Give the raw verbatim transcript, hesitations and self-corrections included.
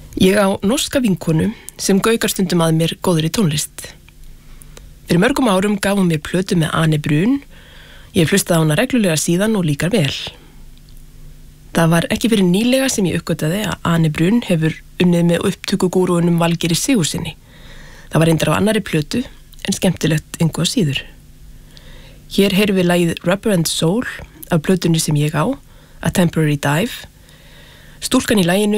Ég á norska vinkonu sem gaukar stundum að mér góðri tónlist. Fyrir mörgum árum gaf hún mér plötu með Ane Brun. Ég hef hlustað á hana reglulega síðan og líkar vel. Það var ekki fyrir nýlega sem ég uppgötaði að Ane Brun hefur unnið með upptökugúrúunum Valgeiri Sigurðssyni. Það var reyndar á annarri plötu en skemmtilegt engu að síður. Hér heyrum við lagið Rubber and Soul af plötunni sem ég á, A Temporary Dive. Stúlkan í laginu